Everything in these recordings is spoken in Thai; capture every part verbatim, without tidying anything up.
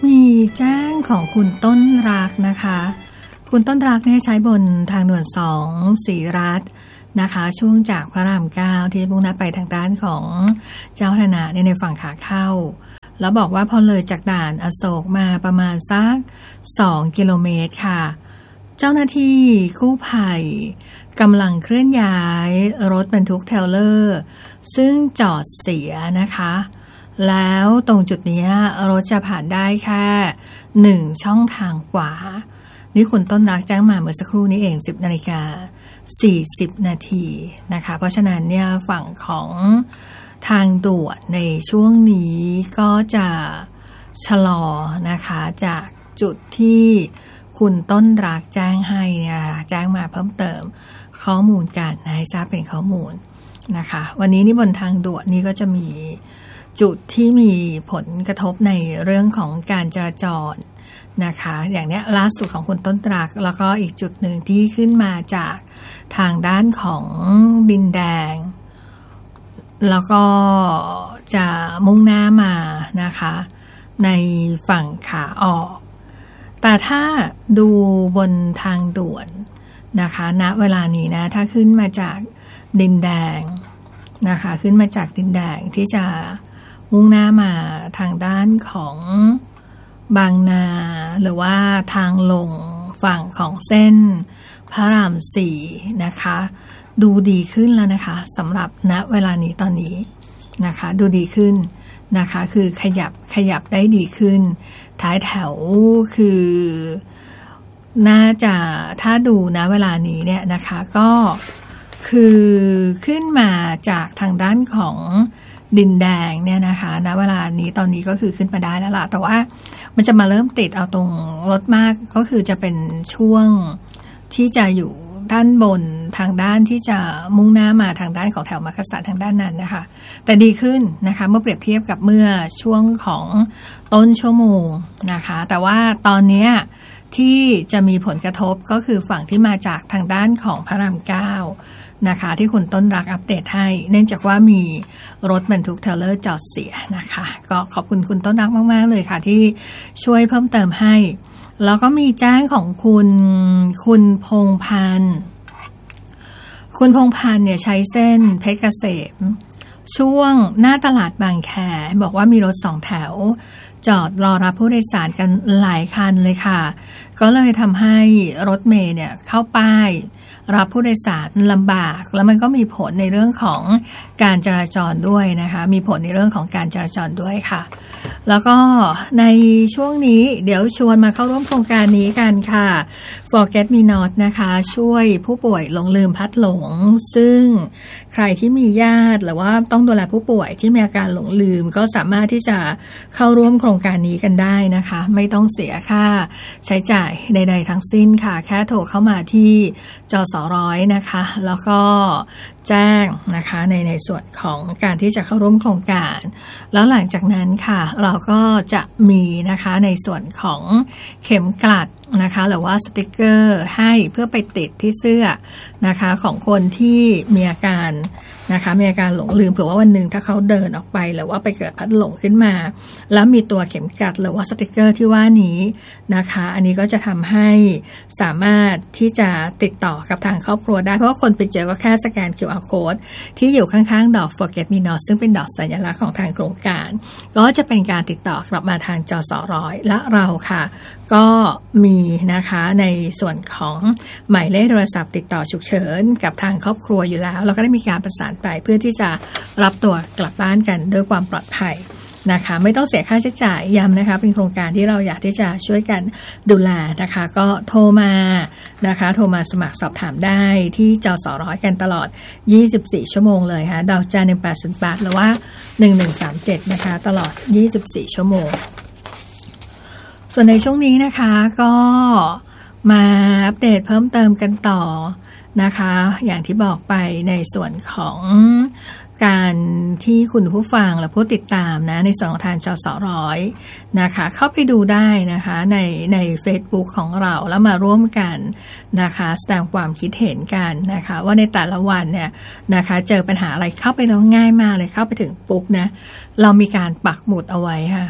มีแจ้งของคุณต้นรักนะคะคุณต้นรักเนี่ยใช้บนทางด่วนสองศรีรัตน์นะคะช่วงจากพระรามเก้าที่มุ่งหน้าไปทางด้านของเจ้าพระยาในฝั่งขาเข้าแล้วบอกว่าพอเลยจากด่านอโศกมาประมาณสักสองกิโลเมตรค่ะเจ้าหน้าที่กู้ภัยกำลังเคลื่อนย้ายรถบรรทุกเทรลเลอร์ซึ่งจอดเสียนะคะแล้วตรงจุดนี้รถจะผ่านได้แค่หนึ่งช่องทางขวานี่คุณต้นรักแจ้งมาเมื่อสักครู่นี้เองสิบนาฬิกาสี่สิบนาทีนะคะเพราะฉะนั้นเนี่ยฝั่งของทางด่วนในช่วงนี้ก็จะชะลอนะคะจากจุดที่คุณต้นรักแจ้งให้เนี่ยแจ้งมาเพิ่มเติมข้อมูลกันให้ทราบเป็นข้อมูลนะคะวันนี้นี่บนทางด่วนนี่ก็จะมีจุดที่มีผลกระทบในเรื่องของการจราจรนะคะอย่างนี้ล่าสุดของคุณต้นรักแล้วก็อีกจุดหนึ่งที่ขึ้นมาจากทางด้านของดินแดงแล้วก็จะมุ่งหน้ามานะคะในฝั่งขาออกแต่ถ้าดูบนทางด่วนนะคะณเวลานี้นะถ้าขึ้นมาจากดินแดงนะคะขึ้นมาจากดินแดงที่จะมุ่งหน้ามาทางด้านของบางนาหรือว่าทางลงฝั่งของเส้นพระรามสี่นะคะดูดีขึ้นแล้วนะคะสำหรับณเวลานี้ตอนนี้นะคะดูดีขึ้นนะคะคือขยับขยับได้ดีขึ้นท้ายแถวคือน่าจะถ้าดูณเวลานี้เนี่ยนะคะก็คือขึ้นมาจากทางด้านของดินแดงเนี่ยนะคะณเวลานี้ตอนนี้ก็คือขึ้นมาได้แล้วล่ะแต่ว่ามันจะมาเริ่มติดเอาตรงรถมากก็คือจะเป็นช่วงที่จะอยู่ด้านบนทางด้านที่จะมุ่งหน้ามาทางด้านของแถวมักกะสันทางด้านนั้นนะคะแต่ดีขึ้นนะคะเมื่อเปรียบเทียบกับเมื่อช่วงของต้นชั่วโมงนะคะแต่ว่าตอนนี้ที่จะมีผลกระทบก็คือฝั่งที่มาจากทางด้านของพระรามเก้านะคะที่คุณต้นรักอัปเดตให้เนื่องจากว่ามีรถบรรทุกเทรลเลอร์จอดเสียนะคะก็ขอบคุณคุณต้นรักมากๆเลยค่ะที่ช่วยเพิ่มเติมให้แล้วก็มีแจ้งของคุณคุณพงษ์พันธ์คุณพงษ์พันธ์เนี่ยใช้เส้นเพชรเกษมช่วงหน้าตลาดบางแคบอกว่ามีรถสองแถวจอดรอรับผู้โดยสารกันหลายคันเลยค่ะก็เลยทำให้รถเมล์เนี่ยเข้าป้ายรับผู้โดยสารลำบากแล้วมันก็มีผลในเรื่องของการจราจรด้วยนะคะมีผลในเรื่องของการจราจรด้วยค่ะแล้วก็ในช่วงนี้เดี๋ยวชวนมาเข้าร่วมโครงการนี้กันค่ะ Forget Me Not นะคะช่วยผู้ป่วยหลงลืมพัดหลงซึ่งใครที่มีญาติหรือว่าต้องดูแลผู้ป่วยที่มีอาการหลงลืมก็สามารถที่จะเข้าร่วมโครงการนี้กันได้นะคะไม่ต้องเสียค่าใช้จ่ายใดๆทั้งสิ้นค่ะแค่โทรเข้ามาที่จสร้อยนะคะแล้วก็แจ้งนะคะในในส่วนของการที่จะเข้าร่วมโครงการแล้วหลังจากนั้นค่ะเราก็จะมีนะคะในส่วนของเข็มกลัดนะคะหรือว่าสติกเกอร์ให้เพื่อไปติดที่เสื้อนะคะของคนที่มีอาการนะคะมีอาการหลงลืมเผื่อว่าวันหนึ่งถ้าเขาเดินออกไปหรือว่าไปเกิดพัดหลงขึ้นมาแล้วมีตัวเข็มกลัดหรือว่าสติกเกอร์ที่ว่านี้นะคะอันนี้ก็จะทำให้สามารถที่จะติดต่อกับทางครอบครัวได้เพราะว่าคนไปเจอก็แค่สแกน คิว อาร์ Code ที่อยู่ข้างๆดอก Forget Me Not ซึ่งเป็นดอกสัญลักษณ์ของทางโครงการก็จะเป็นการติดต่อกลับมาทางจสร้อยและเราค่ะก็มีนะคะในส่วนของหมายเลขโทรศัพท์ติดต่อฉุกเฉินกับทางครอบครัวอยู่แล้วเราก็ได้มีการประสานไปเพื่อที่จะรับตัวกลับบ้านกันด้วยความปลอดภัยนะคะไม่ต้องเสียค่าใช้จ่ายย้ำนะคะเป็นโครงการที่เราอยากที่จะช่วยกันดูแลนะคะก็โทรมานะคะโทรมาสมัครสอบถามได้ที่จสร้อยกันตลอดยี่สิบสี่ชั่วโมงเลยค่ะดอกจันหนึ่งแปดศูนย์แปดหรือว่าหนึ่งหนึ่งสามเจ็ดนะคะตลอดยี่สิบสี่ชั่วโมงส่วนในช่วงนี้นะคะก็มาอัปเดตเพิ่มเติมกันต่อนะคะอย่างที่บอกไปในส่วนของการที่คุณผู้ฟังและผู้ติดตามนะในส่วนของทางจสร้อยนะคะเข้าไปดูได้นะคะในใน Facebook ของเราแล้วมาร่วมกันนะคะแสดงความคิดเห็นกันนะคะว่าในแต่ละวันเนี่ยนะคะเจอปัญหาอะไรเข้าไปแล้วง่ายมากเลยเข้าไปถึงปุ๊บนะเรามีการปักหมุดเอาไว้ค่ะ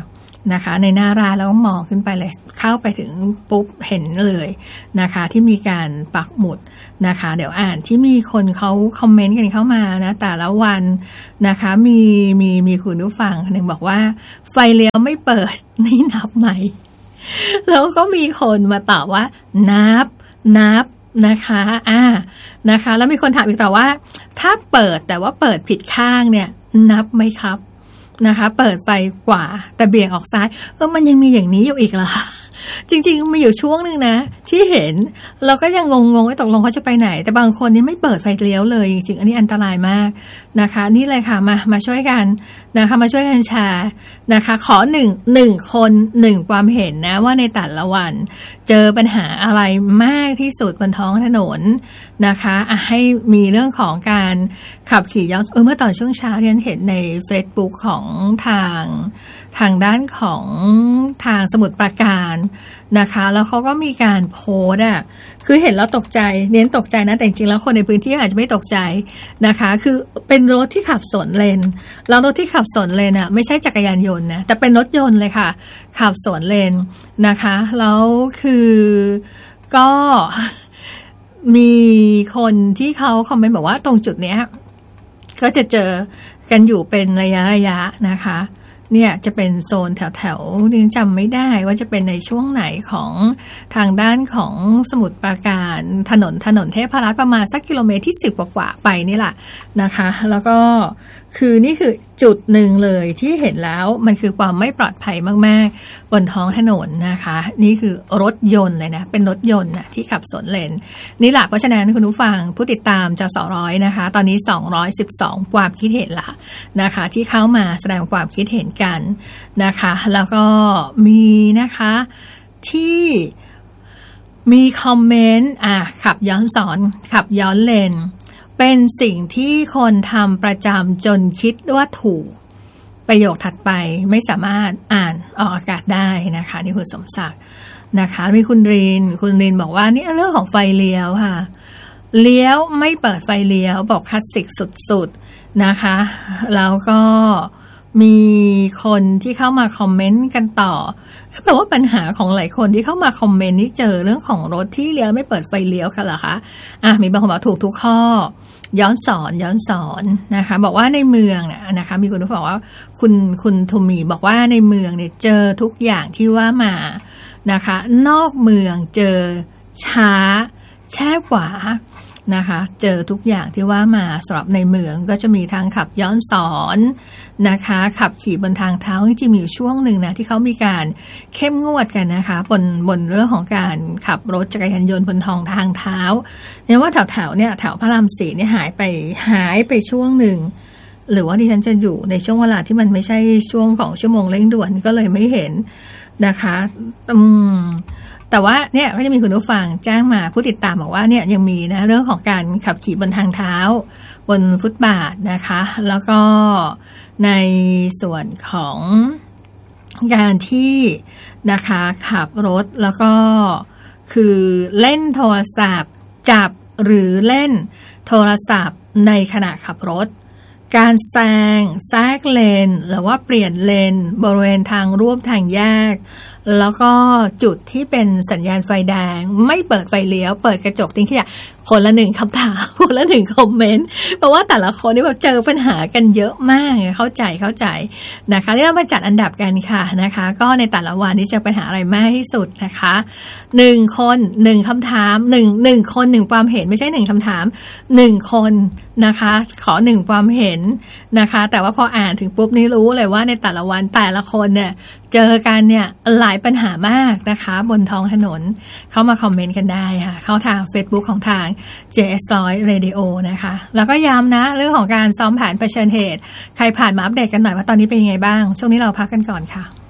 นะคะในหน้าร้านแล้วมองขึ้นไปเลยเข้าไปถึงปุ๊บเห็นเลยนะคะที่มีการปักหมุดนะคะเดี๋ยวอ่านที่มีคนเขาคอมเมนต์กันเข้ามานะแต่ละวันนะคะมีมีมีคุณผู้ฟังคนหนึ่งบอกว่าไฟเลี้ยวไม่เปิดนี่นับไหมแล้วก็มีคนมาตอบว่านับนับนะคะอ่านะคะแล้วมีคนถามอีกต่อว่าถ้าเปิดแต่ว่าเปิดผิดข้างเนี่ยนับไหมครับนะคะเปิดไฟกว่าแต่เบี่ยงออกซ้ายเออมันยังมีอย่างนี้อยู่อีกเหรอจริงๆมีอยู่ช่วงนึงนะที่เห็นเราก็ยังงงๆว่าตกลงเขาจะไปไหนแต่บางคนนี่ไม่เปิดไฟเลี้ยวเลยจริงๆอันนี้อันตรายมากนะคะนี่เลยค่ะมามาช่วยกันนะคะมาช่วยกันแชร์นะคะขอหนึ่งหนึ่งคนหนึ่งความเห็นนะว่าในแต่ละวันเจอปัญหาอะไรมากที่สุดบนท้องถนนนะคะอ่ะให้มีเรื่องของการขับขี่ย้อนเออเมื่อตอนช่วงเช้าที่ฉันเห็นใน Facebook ของทางทางด้านของทางสมุทรปราการนะคะแล้วเขาก็มีการโพสต์อ่ะคือเห็นแล้วตกใจเน้นตกใจนะแต่จริงๆแล้วคนในพื้นที่อาจจะไม่ตกใจนะคะคือเป็นรถที่ขับสวนเลนแล้วรถที่ขับสวนเลนอ่ะไม่ใช่จักรยานยนต์นะแต่เป็นรถยนต์เลยค่ะขับสวนเลนนะคะแล้วคือก็มีคนที่เขาคอมเมนต์บอกว่าตรงจุดเนี้ยก็จะเจอกันอยู่เป็นระยะระยะนะคะเนี่ยจะเป็นโซนแถวๆนี่จำไม่ได้ว่าจะเป็นในช่วงไหนของทางด้านของสมุทรปราการถนนถนนเทพรัตน์ประมาณสักกิโลเมตรที่สิบกว่าๆไปนี่แหละนะคะแล้วก็คือนี่คือจุดหนึ่งเลยที่เห็นแล้วมันคือความไม่ปลอดภัยมากๆบนท้องถนนนะคะนี่คือรถยนต์เลยนะเป็นรถยนต์นะที่ขับสวนเลนนี่แหละเพราะฉะนั้นคุณผู้ฟังผู้ติดตามจะสองร้อยนะคะตอนนี้สองร้อยสิบสองความคิดเห็นละนะคะที่เข้ามาแสดงความคิดเห็นกันนะคะแล้วก็มีนะคะที่มีคอมเมนต์อ่ะขับย้อนสอนขับย้อนเลนเป็นสิ่งที่คนทำประจำจนคิดว่าถูกประโยคถัดไปไม่สามารถอ่านออกอากาศได้นะคะนี่คุณสมศักดิ์นะคะมีคุณรินคุณรินบอกว่านี่เรื่องของไฟเลี้ยวค่ะเลี้ยวไม่เปิดไฟเลี้ยวบอกคลาสสิกสุดๆนะคะแล้วก็มีคนที่เข้ามาคอมเมนต์กันต่อแปลว่าปัญหาของหลายคนที่เข้ามาคอมเมนต์นี่เจอเรื่องของรถที่เลี้ยวไม่เปิดไฟเลี้ยวค่ะเหรอคะอ่ะมีบางคนบอกถูกทุกข้อย้อนสอนย้อนสอนนะคะบอกว่าในเมืองเนี่ยนะคะมีคนที่บอกว่าคุณคุณทุมีบอกว่าในเมืองเนี่ยเจอทุกอย่างที่ว่ามานะคะนอกเมืองเจอช้าแช่ขวานะคะเจอทุกอย่างที่ว่ามาสำหรับในเมืองก็จะมีทางขับย้อนสอนนะคะขับขี่บนทางเท้าจริงๆมีอยู่ช่วงหนึ่งนะที่เขามีการเข้มงวดกันนะคะบนบนเรื่องของการขับรถจักรยานยนต์บนทางทางเท้าเนี่ยว่าแถวๆเนี่ยแถวพระรามสี่เนี่ยหายไปหายไปช่วงหนึ่งหรือว่าดิฉันจะอยู่ในช่วงเวลาที่มันไม่ใช่ช่วงของชั่วโมงเร่งด่วนก็เลยไม่เห็นนะคะอืมแต่ว่าเนี่ยก็จะมีคุณผู้ฟังแจ้งมาผู้ติดตามบอกว่าเนี่ยยังมีนะเรื่องของการขับขี่บนทางเท้าบนฟุตบาทนะคะแล้วก็ในส่วนของการที่นะคะขับรถแล้วก็คือเล่นโทรศัพท์จับหรือเล่นโทรศัพท์ในขณะขับรถการแซงแทรกเลนหรือว่าเปลี่ยนเลนบริเวณทางร่วมทางแยกแล้วก็จุดที่เป็นสัญญาณไฟแดงไม่เปิดไฟเลี้ยวเปิดกระจกทิ้งขยะคนละหนึ่งคำถามคนละหนึ่งคอมเมนต์เพราะว่าแต่ละคนนี่แบบเจอปัญหากันเยอะมากเข้าใจเข้าใจนะคะที่เรามาจัดอันดับกันค่ะนะคะก็ในแต่ละวันนี้เจอปัญหาอะไรมากที่สุดนะคะหนึ่งคนหนึ่งคำถามหนึ่งหนึ่งคนหนึ่งความเห็นไม่ใช่หนึ่งคำถามหนึ่งคนนะคะขอหนึ่งความเห็นนะคะแต่ว่าพออ่านถึงปุ๊บนี่รู้เลยว่าในแต่ละวันแต่ละคนเนี่ยเจอกันเนี่ยหลายปัญหามากนะคะบนท้องถนนเข้ามาคอมเมนต์กันได้ค่ะเข้าทาง Facebook ของทาง เจ เอส หนึ่งร้อย Radio นะคะแล้วก็ย้ำนะเรื่องของการซ้อมแผนเผชิญเหตุใครผ่านมาอัปเดตกันหน่อยว่าตอนนี้เป็นยังไงบ้างช่วงนี้เราพักกันก่อนค่ะ